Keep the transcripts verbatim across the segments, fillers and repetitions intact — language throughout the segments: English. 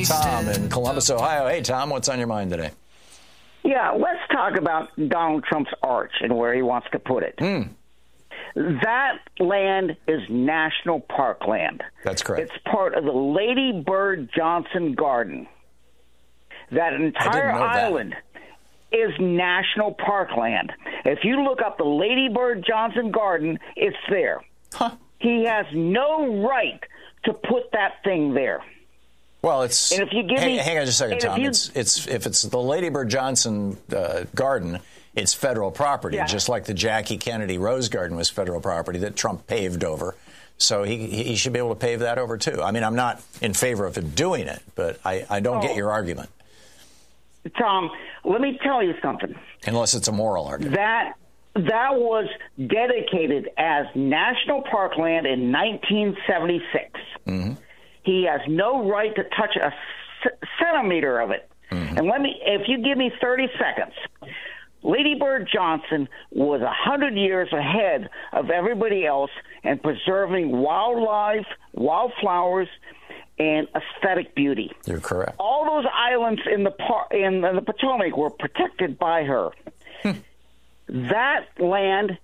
Tom in Columbus, Ohio. Hey, Tom, what's on your mind today? Yeah, let's talk about Donald Trump's arch and where he wants to put it. Mm. That land is national park land. That's correct. It's part of the Lady Bird Johnson Garden. That entire island that. is national park land. If you look up the Lady Bird Johnson Garden, it's there. Huh. He has no right to put that thing there. Well, it's. And if you give hang, me, hang on just a second, Tom. You, it's it's if it's the Lady Bird Johnson uh, Garden, it's federal property, yeah. just like the Jackie Kennedy Rose Garden was federal property that Trump paved over. So he he should be able to pave that over too. I mean, I'm not in favor of him doing it, but I, I don't oh. get your argument. Tom, let me tell you something. Unless it's a moral argument. That that was dedicated as national park land in nineteen seventy-six. Mm-hmm. He has no right to touch a c- centimeter of it. Mm-hmm. And let me, if you give me thirty seconds, Lady Bird Johnson was one hundred years ahead of everybody else in preserving wildlife, wildflowers, and aesthetic beauty. You're correct. All those islands in the par- in the Potomac were protected by her. Hmm. That land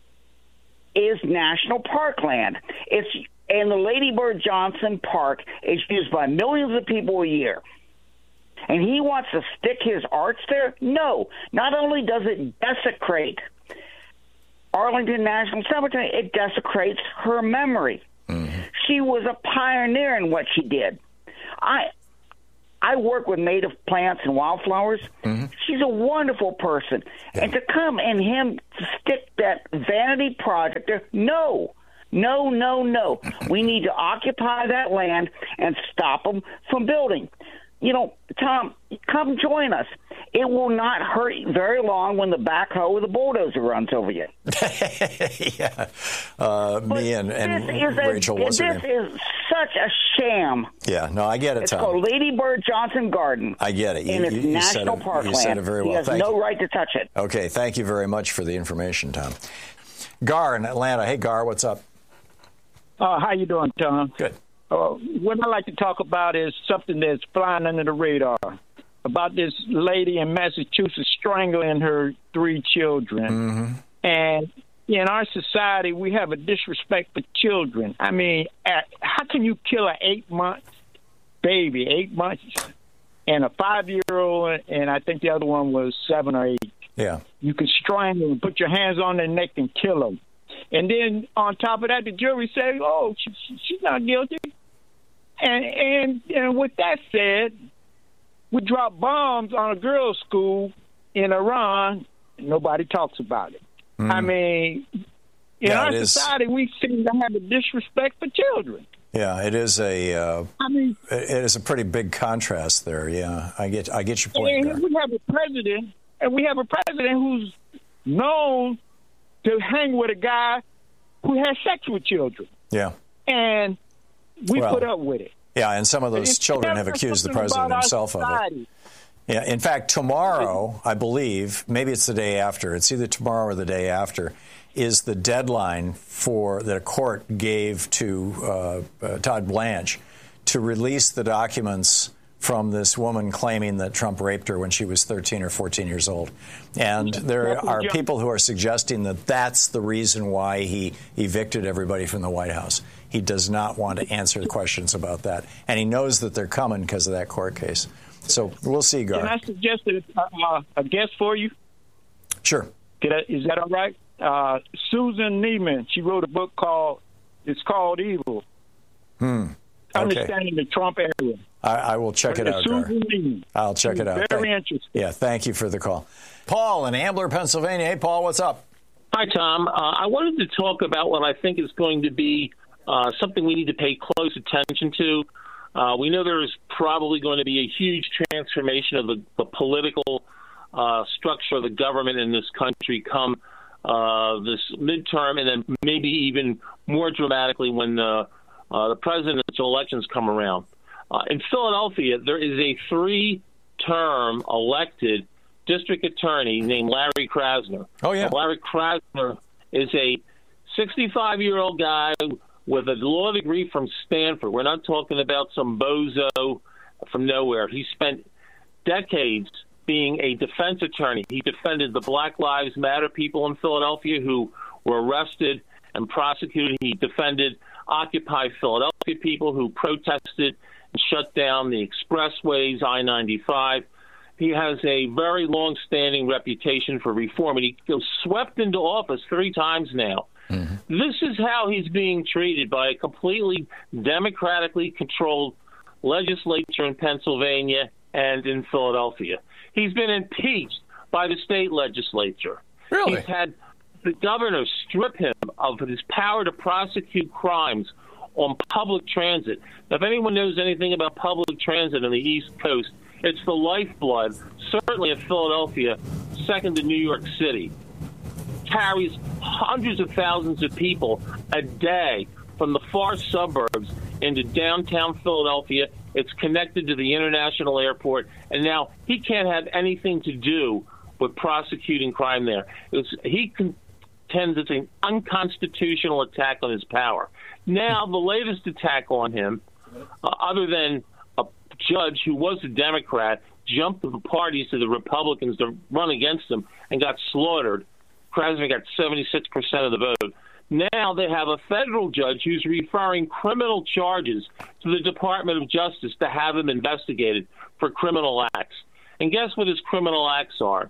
is national park land. It's and the Lady Bird Johnson Park is used by millions of people a year. And he wants to stick his arch there? No. Not only does it desecrate Arlington National Cemetery, it desecrates her memory. Mm-hmm. She was a pioneer in what she did. I I work with native plants and wildflowers. Mm-hmm. She's a wonderful person. Yeah. And to come and him to stick that vanity project there, no. No, no, no. We need to occupy that land and stop them from building. You know, Tom, come join us. It will not hurt very long when the backhoe or the bulldozer runs over you. yeah. Uh, me and, and Rachel, what's her name? This is such a sham. Yeah, no, I get it, it's Tom. It's called Lady Bird Johnson Garden. I get it. You, and it's you, you national said it, parkland. You said it very well. He has thank no you. right to touch it. Okay, thank you very much for the information, Tom. Gar in Atlanta. Hey, Gar, what's up? Uh, how you doing, Tom? Good. Uh, what I like to talk about is something that's flying under the radar, about this lady in Massachusetts strangling her three children. Mm-hmm. And in our society, we have a disrespect for children. I mean, at, how can you kill an eight-month baby, eight months, and a five-year-old, and I think the other one was seven or eight? Yeah. You can strangle them, put your hands on their neck and kill them. And then on top of that, the jury said, oh, she, she's not guilty. And, and and with that said, we drop bombs on a girls' school in Iran, and nobody talks about it. Mm. I mean, in yeah, our society, we seem to have a disrespect for children. Yeah, it is a. Uh, I mean, it is a pretty big contrast there. Yeah, I get, I get your point. And we have a president, and we have a president who's known to hang with a guy who has sex with children. Yeah. And we well, put up with it. Yeah, and some of those it's children have accused the president himself of it. Yeah, in fact, tomorrow, I believe, maybe it's the day after, it's either tomorrow or the day after, is the deadline for that a court gave to uh, uh, Todd Blanche to release the documents from this woman claiming that Trump raped her when she was thirteen or fourteen years old. And there are people who are suggesting that that's the reason why he evicted everybody from the White House. He does not want to answer the questions about that. And he knows that they're coming because of that court case. So we'll see, Gar. Can I suggest a, uh, a guest for you? Sure. Can I, is that all right? Uh, Susan Neiman, she wrote a book called, it's called Evil. Hmm. Okay. Understanding the Trump era. I, I will check it out, Gar. I'll check it out. Very thank, interesting. Yeah, thank you for the call. Paul in Ambler, Pennsylvania. Hey, Paul, what's up? Hi, Tom. Uh, I wanted to talk about what I think is going to be uh, something we need to pay close attention to. Uh, we know there is probably going to be a huge transformation of the, the political uh, structure of the government in this country come uh, this midterm, and then maybe even more dramatically when the, uh, the presidential elections come around. Uh, in Philadelphia, there is a three-term elected district attorney named Larry Krasner. Oh, yeah. Larry Krasner is a sixty-five-year-old guy with a law degree from Stanford. We're not talking about some bozo from nowhere. He spent decades being a defense attorney. He defended the Black Lives Matter people in Philadelphia who were arrested and prosecuted. He defended Occupy Philadelphia people who protested and shut down the expressways, I ninety-five. He has a very long-standing reputation for reform, and he was swept into office three times now. Mm-hmm. This is how he's being treated by a completely democratically controlled legislature in Pennsylvania and in Philadelphia. He's been impeached by the state legislature. Really? He's had the governor strip him of his power to prosecute crimes on public transit. Now, if anyone knows anything about public transit on the East Coast, it's the lifeblood, certainly in Philadelphia, second to New York City. Carries hundreds of thousands of people a day from the far suburbs into downtown Philadelphia. It's connected to the international airport, and now he can't have anything to do with prosecuting crime there. It's, he contends it's an unconstitutional attack on his power. Now, the latest attack on him, uh, other than a judge who was a Democrat, jumped the parties to the Republicans to run against him and got slaughtered. Krasner got seventy-six percent of the vote. Now they have a federal judge who's referring criminal charges to the Department of Justice to have him investigated for criminal acts. And guess what his criminal acts are?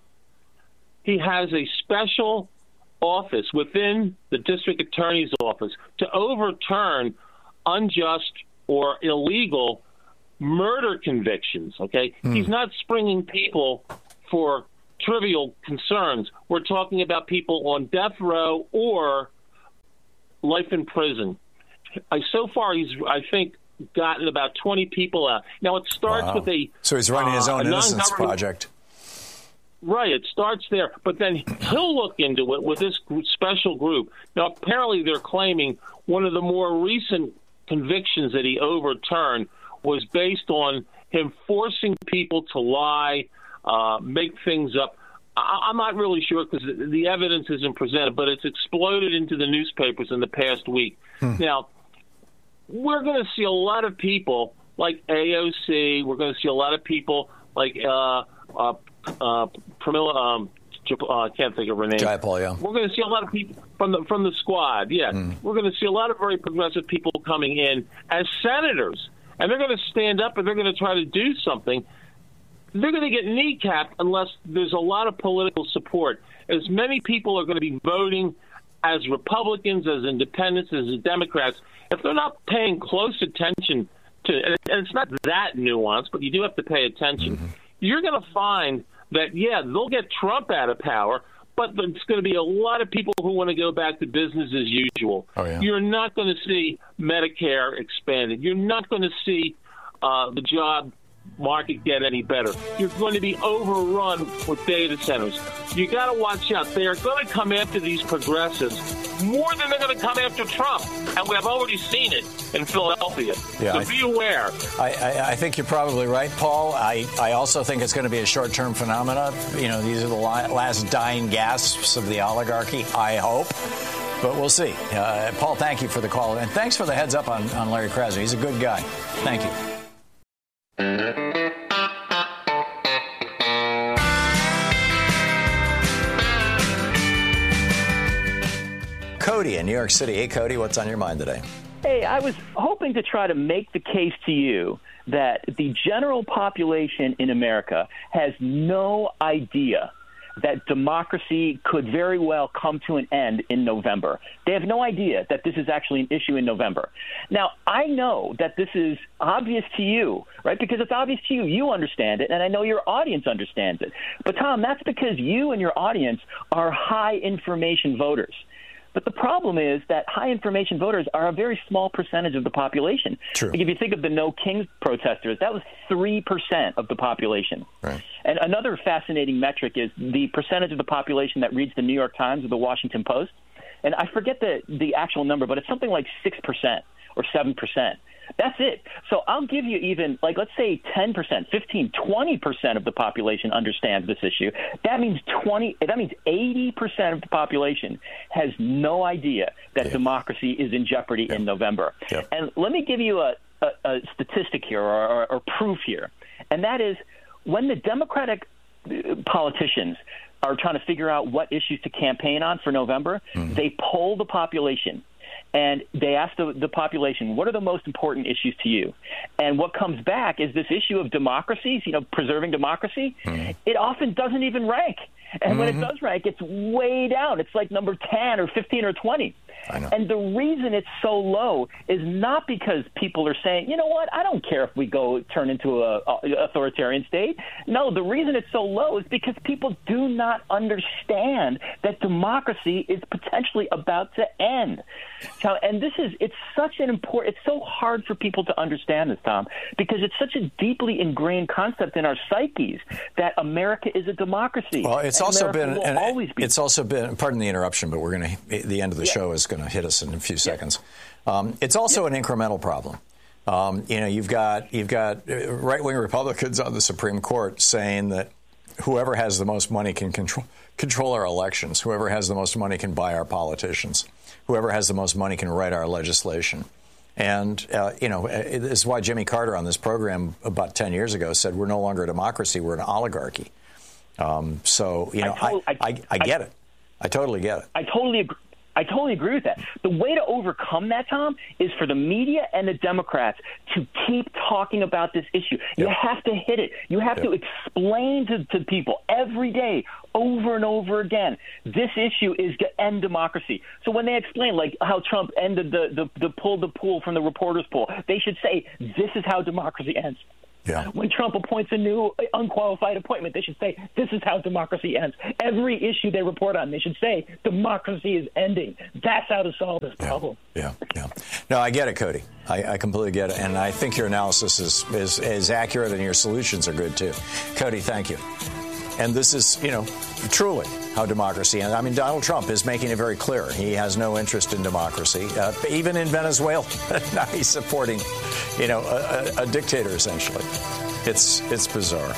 He has a special office within the district attorney's office to overturn unjust or illegal murder convictions, okay? Mm. He's not springing people for trivial concerns. We're talking about people on death row or life in prison. I, so far, he's, I think, gotten about twenty people out. Now, it starts wow. with a... So he's running uh, his own innocence project. Right, it starts there. But then he'll look into it with this special group. Now, apparently they're claiming one of the more recent convictions that he overturned was based on him forcing people to lie, uh, make things up. I- I'm not really sure because the evidence isn't presented, but it's exploded into the newspapers in the past week. Hmm. Now, we're going to see a lot of people like A O C. We're going to see a lot of people like uh, uh, uh, Pramila. Um, uh, I can't think of her name. Jayapal, yeah. We're going to see a lot of people from the from the squad. Yeah, hmm. We're going to see a lot of very progressive people coming in as senators, and they're going to stand up and they're going to try to do something. They're going to get kneecapped unless there's a lot of political support. As many people are going to be voting as Republicans, as independents, as Democrats. If they're not paying close attention to, and it's not that nuanced, but you do have to pay attention, mm-hmm. you're going to find that, yeah, they'll get Trump out of power, but there's going to be a lot of people who want to go back to business as usual. Oh, yeah. You're not going to see Medicare expanded. You're not going to see uh, the job market get any better. You're going to be overrun with data centers. You got to watch out. They are going to come after these progressives more than they're going to come after Trump, and we have already seen it in Philadelphia. Yeah, so I, be aware. I, I, I think you're probably right, Paul. I, I also think it's going to be a short-term phenomena. You know, these are the last dying gasps of the oligarchy, I hope. But we'll see. Uh, Paul, thank you for the call. And thanks for the heads up on, on Larry Krasner. He's a good guy. Thank you. Cody in New York City. Hey, Cody, what's on your mind today? Hey, I was hoping to try to make the case to you that the general population in America has no idea that democracy could very well come to an end in November. They have no idea that this is actually an issue in November. Now, I know that this is obvious to you, right? Because it's obvious to you. You understand it, and I know your audience understands it. But, Tom, that's because you and your audience are high-information voters. But the problem is that high-information voters are a very small percentage of the population. True. Like if you think of the No Kings protesters, that was three percent of the population. Right. And another fascinating metric is the percentage of the population that reads the New York Times or the Washington Post. And I forget the, the actual number, but it's something like six percent or seven percent. That's it. So I'll give you even, like, let's say ten percent, fifteen, twenty percent of the population understands this issue. That means twenty. That means eighty percent of the population has no idea that yeah. democracy is in jeopardy yeah. in November. Yeah. And let me give you a, a, a statistic here or, or, or proof here, and that is when the Democratic politicians are trying to figure out what issues to campaign on for November, mm-hmm. they poll the population. And they ask the, the population, what are the most important issues to you? And what comes back is this issue of democracy, you know, preserving democracy. Mm-hmm. It often doesn't even rank. And mm-hmm. when it does rank, it's way down. It's like number ten or fifteen or twenty. I know. And the reason it's so low is not because people are saying, you know what, I don't care if we go turn into a, a authoritarian state. No, the reason it's so low is because people do not understand that democracy is potentially about to end. And this is, it's such an important, it's so hard for people to understand this, Tom, because it's such a deeply ingrained concept in our psyches that America is a democracy. Well, it's and also America been, and always be. It's also been, pardon the interruption, but we're going to, the end of the yeah. show is going to hit us in a few seconds. Yeah. Um, it's also yeah. an incremental problem. Um, you know, you've got, you've got right-wing Republicans on the Supreme Court saying that whoever has the most money can control control our elections. Whoever has the most money can buy our politicians. Whoever has the most money can write our legislation. And, uh, you know, this is why Jimmy Carter on this program about ten years ago said we're no longer a democracy, we're an oligarchy. Um, so, you know, I, to- I, I, I get I, it. I totally get it. I totally agree. I totally agree with that. The way to overcome that, Tom, is for the media and the Democrats to keep talking about this issue. Yep. You have to hit it. You have yep. to explain to, to people every day, over and over again, this issue is to end democracy. So when they explain, like how Trump ended the, the, the pull the pool from the reporters' pool, they should say, this is how democracy ends. Yeah. When Trump appoints a new unqualified appointment, they should say, this is how democracy ends. Every issue they report on, they should say, democracy is ending. That's how to solve this problem. Yeah, yeah. yeah. No, I get it, Cody. I, I completely get it. And I think your analysis is, is, is accurate and your solutions are good, too. Cody, thank you. And this is, you know, truly how democracy ends. I mean, Donald Trump is making it very clear. He has no interest in democracy. Uh, even in Venezuela, now he's supporting, you know, a, a, a dictator, essentially. It's it's bizarre.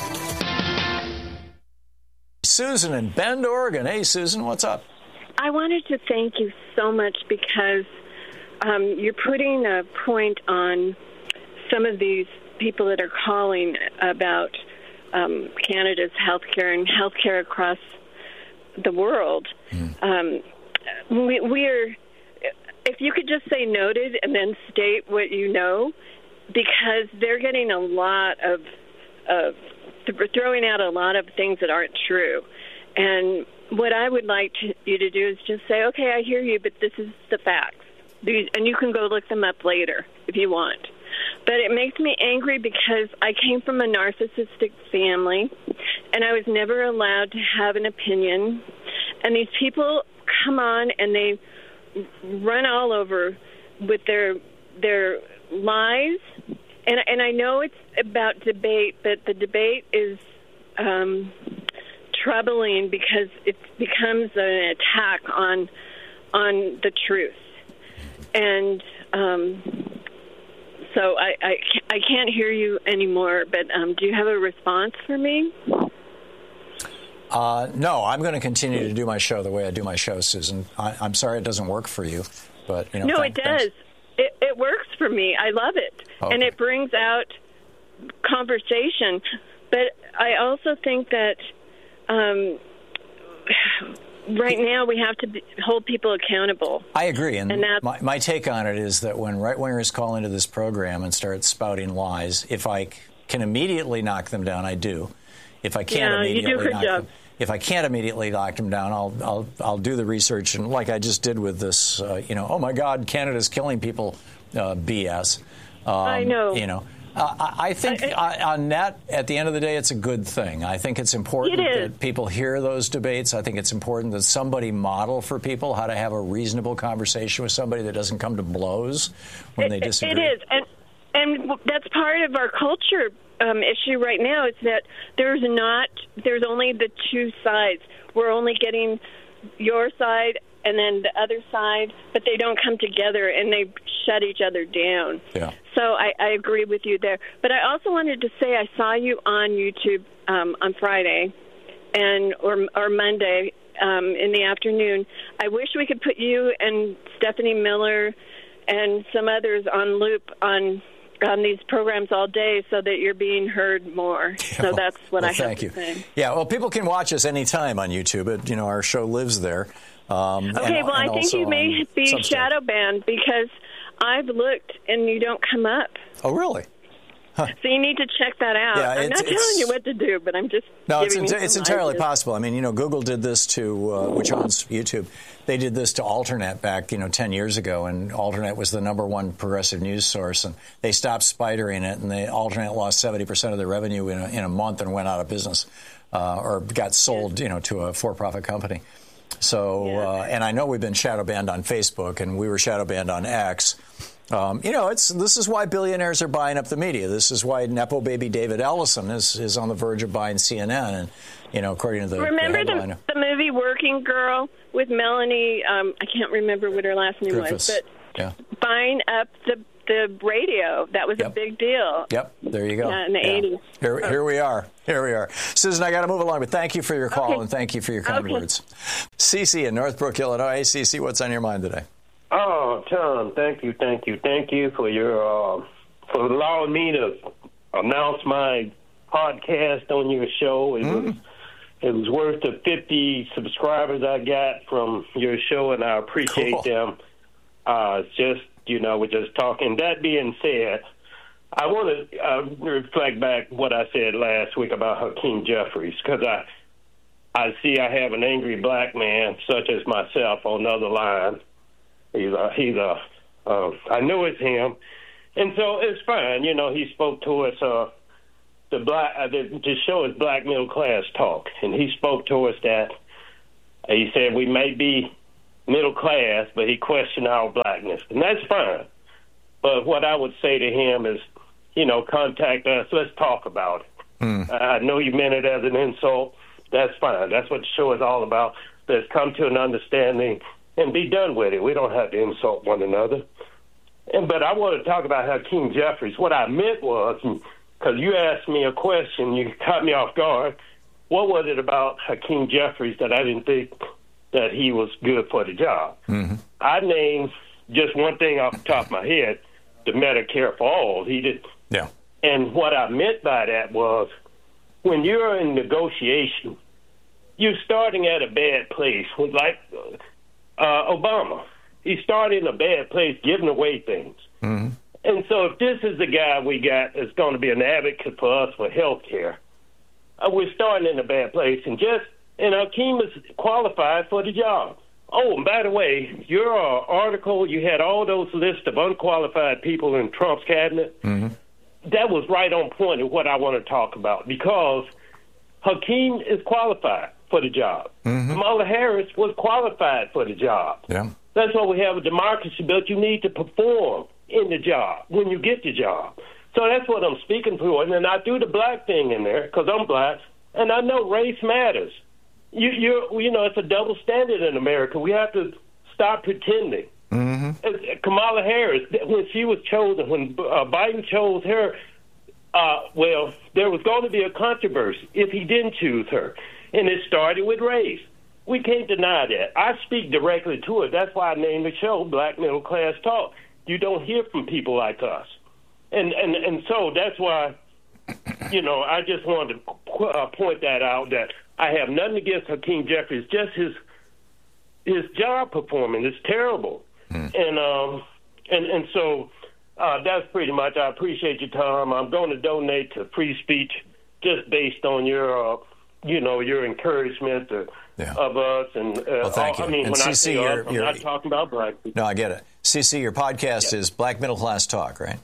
Susan in Bend, Oregon. Hey, Susan, what's up? I wanted to thank you so much because um, you're putting a point on some of these people that are calling about Um, Canada's healthcare and healthcare across the world. Mm. Um, we, we're, if you could just say noted and then state what you know, because they're getting a lot of, of throwing out a lot of things that aren't true. And what I would like to, you to do is just say, okay, I hear you, but this is the facts. These, and you can go look them up later if you want. But it makes me angry because I came from a narcissistic family, and I was never allowed to have an opinion. And these people come on and they run all over with their their lies. And and I know it's about debate, but the debate is um, troubling because it becomes an attack on on the truth. And um, so I, I, I can't hear you anymore, but um, do you have a response for me? Uh, no, I'm going to continue to do my show the way I do my show, Susan. I, I'm sorry it doesn't work for you, but you know. No, thank, it does. It, it works for me. I love it, okay. And it brings out conversation. But I also think that um, right now we have to be, hold people accountable. I agree, and, and that's, my, my take on it is that when right-wingers call into this program and start spouting lies, if I can immediately knock them down, I do. If I can't yeah, immediately you do a good knock job. them, if I can't immediately knock them down, I'll I'll I'll do the research, and like I just did with this, uh, you know, oh my God, Canada's killing people, uh, B S. Um, I know. You know. Uh, I think I, I, on net, at the end of the day, it's a good thing. I think it's important it that people hear those debates. I think it's important that somebody model for people how to have a reasonable conversation with somebody that doesn't come to blows when it, they disagree. It is, and and that's part of our culture um, issue right now. Is that there's not there's only the two sides. We're only getting your side and then the other side, but they don't come together and they shut each other down. Yeah. So I, I agree with you there. But I also wanted to say I saw you on YouTube um, on Friday and or or Monday um, in the afternoon. I wish we could put you and Stephanie Miller and some others on loop on on these programs all day so that you're being heard more. So that's what well, I have thank to you. say. Yeah, well, people can watch us anytime on YouTube. It, you know, our show lives there. Um, okay, and, well, and I think you may be Substack. shadow banned because I've looked and you don't come up. Oh, really? Huh. So you need to check that out. Yeah, I'm not telling you what to do, but I'm just no. It's, giving ent- you it's some entirely ideas. possible. I mean, you know, Google did this to uh, which owns YouTube. They did this to Alternet back, you know, ten years ago, and Alternet was the number one progressive news source, and they stopped spidering it, and they Alternet lost seventy percent of their revenue in a, in a month and went out of business, uh, or got sold, you know, to a for-profit company. So, Yeah. uh, and I know we've been shadow banned on Facebook, and we were shadow banned on X. Um, you know, it's this is why billionaires are buying up the media. This is why Nepo baby David Ellison is, is on the verge of buying C N N. And, you know, according to the, Remember the headline. the, the movie Working Girl with Melanie, um, I can't remember what her last name Griffiths. was, but Yeah. buying up the, the radio, that was Yep. a big deal. Yep, there you go. Yeah, in the Yeah. eighties. Here, here we are. Here we are. Susan, I got to move along, but thank you for your call Okay. and thank you for your kind Okay. words. Cece in Northbrook, Illinois. Cece, what's on your mind today? Oh, Tom, thank you, thank you, thank you for your uh, for allowing me to announce my podcast on your show. It Mm. was it was worth the fifty subscribers I got from your show, and I appreciate Cool. them. Uh, it's just, you know, we're just talking. That being said, I want to uh, reflect back what I said last week about Hakeem Jeffries, because I I see I have an angry black man such as myself on the other line. He's a, he's a, uh, I know it's him. And so it's fine. You know, he spoke to us, uh, the black, uh, the, the show is Black Middle Class Talk. And he spoke to us that, uh, he said we may be middle class, but he questioned our blackness. And that's fine. But what I would say to him is, you know, contact us. Let's talk about it. Mm. I know you meant it as an insult. That's fine. That's what the show is all about. Let's come to an understanding and be done with it. We don't have to insult one another. And but I want to talk about Hakeem Jeffries. What I meant was, because you asked me a question, you caught me off guard. What was it about Hakeem Jeffries that I didn't think that he was good for the job? Mm-hmm. I named just one thing off the top of my head, the Medicare for All. He did. Yeah. And what I meant by that was, when you're in negotiation, you're starting at a bad place. With like uh, Obama, he started in a bad place, giving away things. Mm-hmm. And so, if this is the guy we got that's going to be an advocate for us for health care, uh, we're starting in a bad place. And just and Hakeem is qualified for the job. Oh, and by the way, your uh, article, you had all those lists of unqualified people in Trump's cabinet. Mm-hmm. That was right on point of what I want to talk about, because Hakeem is qualified for the job. Mm-hmm. Kamala Harris was qualified for the job. Yeah. That's why we have a democracy, but you need to perform in the job when you get the job. So that's what I'm speaking for. And then I threw the black thing in there because I'm black, and I know race matters. You, you, you know, it's a double standard in America. We have to stop pretending. Mm-hmm. Kamala Harris, when she was chosen, when uh, Biden chose her, uh, well, there was going to be a controversy if he didn't choose her, and it started with race. We can't deny that. I speak directly to it. That's why I named the show Black Middle Class Talk. You don't hear from people like us, and and and so that's why, you know, I just wanted to uh, point that out, that I have nothing against Hakeem Jeffries, just his his job performance is terrible. Mm. And um and and so uh, that's pretty much. I appreciate your time. I'm going to donate to free speech just based on your uh, you know your encouragement to, yeah. of us. And uh, well, thank you. I mean, and when C C, I say you're, us, I'm you're, not talking about black people. No, I get it. C C, your podcast yeah. is Black Middle Class Talk, right?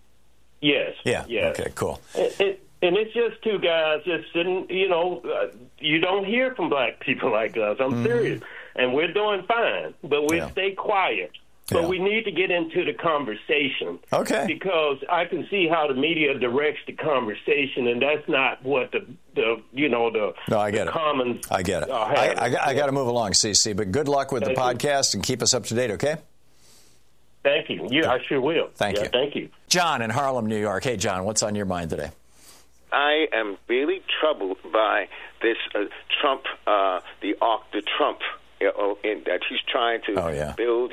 Yes. Yeah. Yes. Okay. Cool. It, it, and it's just two guys just sitting. You know, uh, you don't hear from black people like us. I'm mm-hmm. serious. And we're doing fine, but we yeah. stay quiet. But yeah. we need to get into the conversation. Okay. Because I can see how the media directs the conversation, and that's not what the, the you know, the, no, I get the it. common. I get it. Uh, I, I, I got to move along, C C, but good luck with thank the you. podcast and keep us up to date, okay? Thank you. Yeah, I sure will. Thank yeah, you. Thank you. John in Harlem, New York. Hey, John, what's on your mind today? I am really troubled by this uh, Trump, uh, the arc, the Trump, uh, in, that he's trying to oh, yeah. build, you know.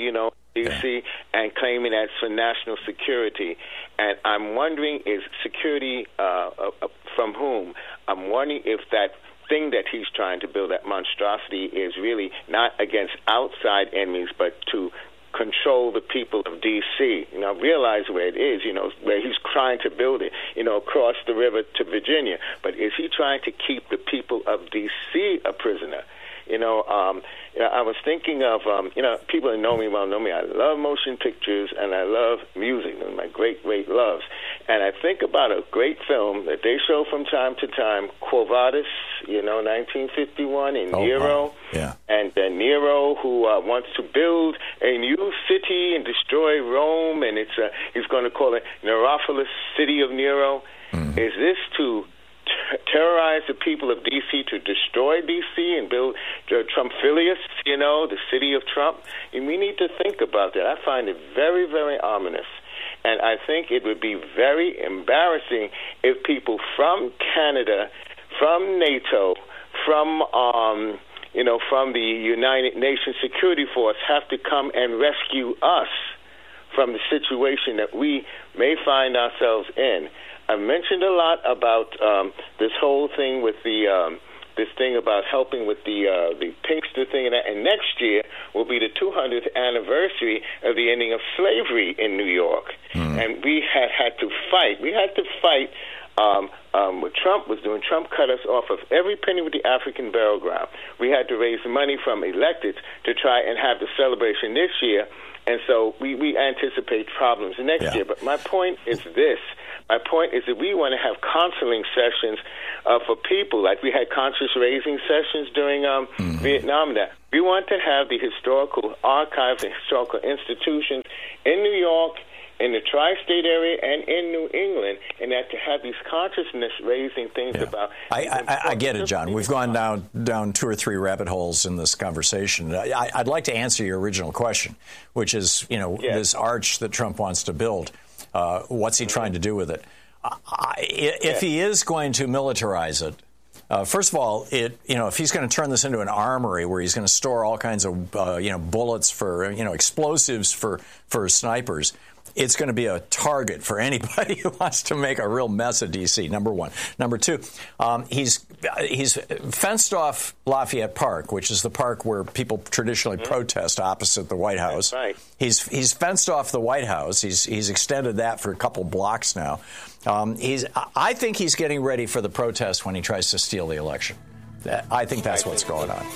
D C yeah. and claiming that's for national security. And I'm wondering, is security uh, uh, from whom? I'm wondering if that thing that he's trying to build, that monstrosity, is really not against outside enemies, but to control the people of D C. You know, realize where it is, you know, where he's trying to build it, you know, across the river to Virginia. But is he trying to keep the people of D C a prisoner? You know, um, you know, I was thinking of, um, you know, people that know me well know me. I love motion pictures and I love music. They're my great, great loves. And I think about a great film that they show from time to time, Quo Vadis, you know, nineteen fifty-one, and oh, Nero. Wow. Yeah. And uh, Nero, who uh, wants to build a new city and destroy Rome, and it's uh, he's going to call it Neropolis, City of Nero. Mm. Is this to terrorize the people of D C, to destroy D C and build uh, Trumphilius, you know, the city of Trump? And we need to think about that. I find it very, very ominous. And I think it would be very embarrassing if people from Canada, from NATO, from, um, you know, from the United Nations Security Force have to come and rescue us from the situation that we may find ourselves in. I've mentioned a lot about um, this whole thing with the um, this thing about helping with the uh, the Pinkster thing, and, that. and next year will be the two hundredth anniversary of the ending of slavery in New York, mm. and we had had to fight. We had to fight. Um, um, what Trump was doing, Trump cut us off of every penny with the African burial ground. We had to raise money from electeds to try and have the celebration this year, and so we, we anticipate problems next yeah. year. But my point is this. My point is that we want to have counseling sessions uh, for people, like we had conscious raising sessions during um, mm-hmm. Vietnam. That we want to have the historical archives and historical institutions in New York, in the tri-state area, and in New England, and that to have these consciousness-raising things yeah. about... I, I, I get it, John. We've gone down down two or three rabbit holes in this conversation. I, I'd like to answer your original question, which is, you know, yes. this arch that Trump wants to build. Uh, what's he trying to do with it? I, if he is going to militarize it, uh, first of all, it you know if he's going to turn this into an armory where he's going to store all kinds of uh, you know bullets for you know explosives for for snipers, it's going to be a target for anybody who wants to make a real mess of D C. Number one. Number two, um, he's he's fenced off Lafayette Park, which is the park where people traditionally mm-hmm. protest opposite the White House. That's right. He's he's fenced off the White House. He's he's extended that for a couple blocks now. Um, he's I think he's getting ready for the protest when he tries to steal the election. I think that's what's going on.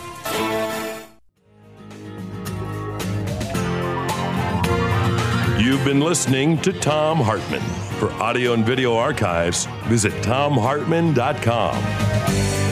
You've been listening to Thom Hartmann. For audio and video archives, visit thom hartmann dot com.